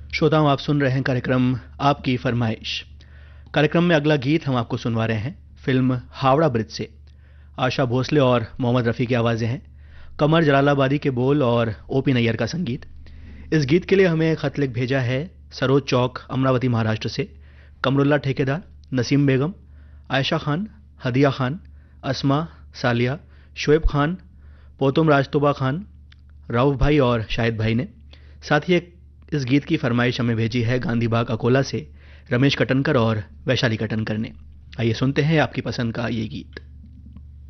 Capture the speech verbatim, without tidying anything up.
श्रोताओं, आप सुन रहे हैं कार्यक्रम आपकी फरमाइश। कार्यक्रम में अगला गीत हम आपको सुनवा रहे हैं फिल्म हावड़ा ब्रिज से। आशा भोसले और मोहम्मद रफ़ी की आवाज़ें हैं, कमर जलालाबादी के बोल और ओपी नैयर का संगीत। इस गीत के लिए हमें खत लिख भेजा है सरोज चौक, अमरावती, महाराष्ट्र से कमरुल्ला ठेकेदार, नसीम बेगम, आयशा खान, हदिया खान, अस्मा, सालिया, शोएब खान, पोतुम राजतोबा खान, राउफ भाई और शाहिद भाई ने। साथ ही एक इस गीत की फरमाइश हमें भेजी है गांधी बाग अकोला से रमेश कटनकर और वैशाली कटनकर ने। आइए सुनते हैं आपकी पसंद का ये गीत।